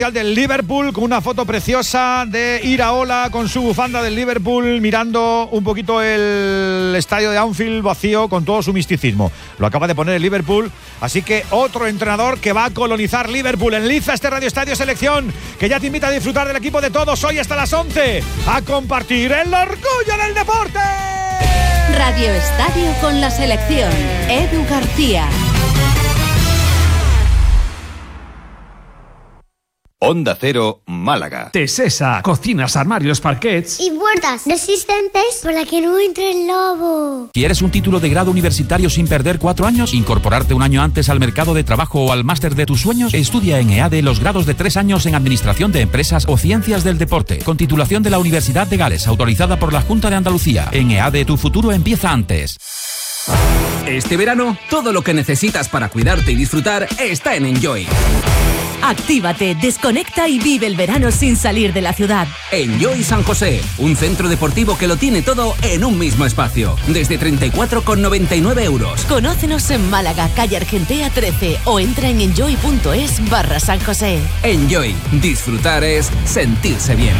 del Liverpool, con una foto preciosa de Iraola con su bufanda del Liverpool, mirando un poquito el estadio de Anfield vacío con todo su misticismo. Lo acaba de poner el Liverpool, así que otro entrenador que va a colonizar Liverpool. En Liza, este Radio Estadio Selección, que ya te invita a disfrutar del equipo de todos hoy hasta las 11, a compartir el orgullo del deporte. Radio Estadio con la selección. Edu García. Onda Cero, Málaga. Tesesa, cocinas, armarios, parquets y puertas resistentes para que no entre el lobo. ¿Quieres un título de grado universitario sin perder 4 años? ¿Incorporarte un año antes al mercado de trabajo o al máster de tus sueños? Estudia en EADE los grados de 3 años en Administración de Empresas o Ciencias del Deporte, con titulación de la Universidad de Gales, autorizada por la Junta de Andalucía. En EADE tu futuro empieza antes. Este verano, todo lo que necesitas para cuidarte y disfrutar está en Enjoy. Actívate, desconecta y vive el verano sin salir de la ciudad. Enjoy San José, un centro deportivo que lo tiene todo en un mismo espacio. Desde 34,99 euros. Conócenos en Málaga, calle Argentea 13 o entra en enjoy.es/San José. Enjoy, disfrutar es sentirse bien.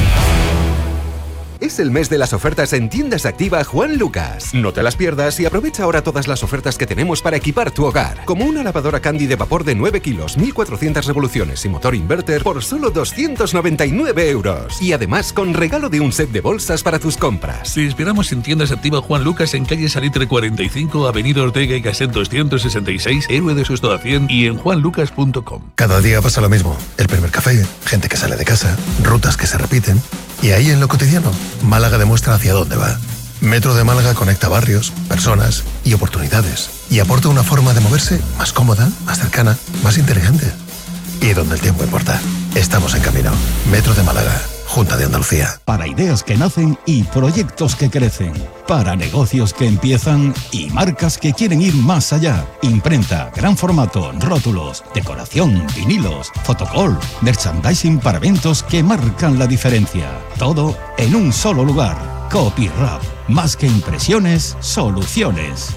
Es el mes de las ofertas en Tiendas Activa Juan Lucas. No te las pierdas y aprovecha ahora todas las ofertas que tenemos para equipar tu hogar. Como una lavadora Candy de vapor de 9 kilos, 1.400 revoluciones y motor inverter por solo 299 euros. Y además con regalo de un set de bolsas para tus compras. Te esperamos en Tiendas Activa Juan Lucas en calle Salitre 45, avenida Ortega y Gasset 266, Héroe de Soto a 100 y en juanlucas.com. Cada día pasa lo mismo. El primer café, gente que sale de casa, rutas que se repiten. Y ahí en lo cotidiano, Málaga demuestra hacia dónde va. Metro de Málaga conecta barrios, personas y oportunidades. Y aporta una forma de moverse más cómoda, más cercana, más inteligente. Y donde el tiempo importa. Estamos en camino. Metro de Málaga. Junta de Andalucía. Para ideas que nacen y proyectos que crecen. Para negocios que empiezan y marcas que quieren ir más allá. Imprenta, gran formato, rótulos, decoración, vinilos, fotocall, merchandising para eventos que marcan la diferencia. Todo en un solo lugar. Copyrap. Más que impresiones, soluciones.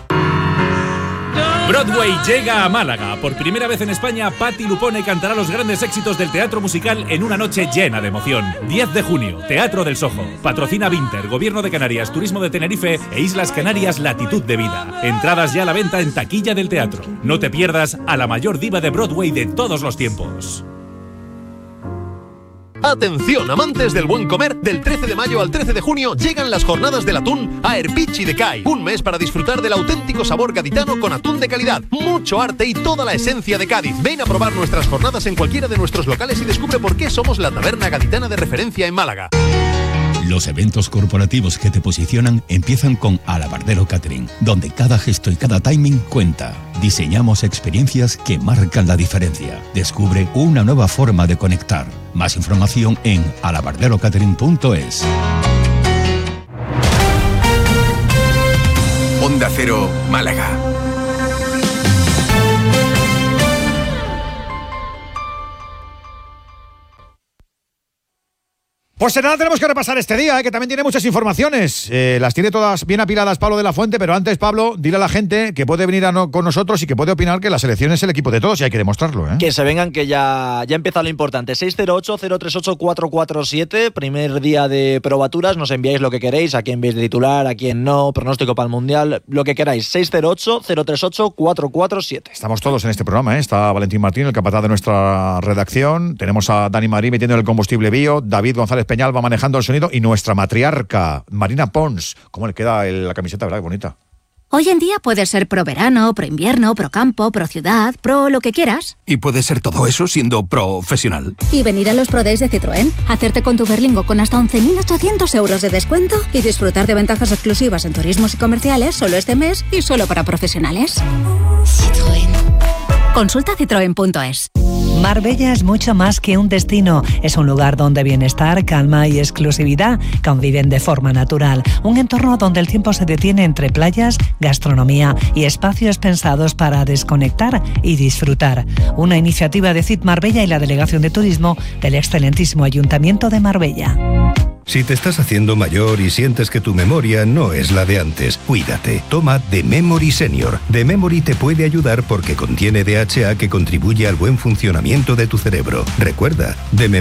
Broadway llega a Málaga. Por primera vez en España, Patti Lupone cantará los grandes éxitos del teatro musical en una noche llena de emoción. 10 de junio, Teatro del Sojo. Patrocina Vinter, Gobierno de Canarias, Turismo de Tenerife e Islas Canarias Latitud de Vida. Entradas ya a la venta en taquilla del teatro. No te pierdas a la mayor diva de Broadway de todos los tiempos. Atención, amantes del buen comer, del 13 de mayo al 13 de junio llegan las jornadas del atún a Erpichi de Cai. Un mes para disfrutar del auténtico sabor gaditano con atún de calidad, mucho arte y toda la esencia de Cádiz. Ven a probar nuestras jornadas en cualquiera de nuestros locales y descubre por qué somos la taberna gaditana de referencia en Málaga. Los eventos corporativos que te posicionan empiezan con Alabardero Catering, donde cada gesto y cada timing cuenta. Diseñamos experiencias que marcan la diferencia. Descubre una nueva forma de conectar. Más información en alabarderocatering.es. Onda Cero, Málaga. Pues nada, tenemos que repasar este día, que también tiene muchas informaciones. Las tiene todas bien apiladas Pablo de la Fuente, pero antes, Pablo, dile a la gente que puede venir con nosotros y que puede opinar que la selección es el equipo de todos y hay que demostrarlo, ¿eh? Que se vengan, que ya empieza lo importante. 608-038-447, primer día de probaturas, nos enviáis lo que queréis, a quién veis de titular, a quién no, pronóstico para el Mundial, lo que queráis. 608-038-447. Estamos todos en este programa, ¿eh? Está Valentín Martín, el capataz de nuestra redacción, tenemos a Dani Madrid metiendo el combustible bio, David González Peñal va manejando el sonido y nuestra matriarca, Marina Pons. ¿Cómo le queda la camiseta, verdad? Qué bonita. Hoy en día puedes ser pro verano, pro invierno, pro campo, pro ciudad, pro lo que quieras. Y puedes ser todo eso siendo profesional. Y venir a los Pro Days de Citroën, hacerte con tu Berlingo con hasta 11.800 euros de descuento y disfrutar de ventajas exclusivas en turismos y comerciales solo este mes y solo para profesionales. Citroën. Consulta citroen.es. Marbella es mucho más que un destino. Es un lugar donde bienestar, calma y exclusividad conviven de forma natural. Un entorno donde el tiempo se detiene entre playas, gastronomía y espacios pensados para desconectar y disfrutar. Una iniciativa de CIT Marbella y la Delegación de Turismo del excelentísimo Ayuntamiento de Marbella. Si te estás haciendo mayor y sientes que tu memoria no es la de antes, cuídate. Toma The Memory Senior. The Memory te puede ayudar porque contiene DHA que contribuye al buen funcionamiento de tu cerebro. Recuerda, The Memory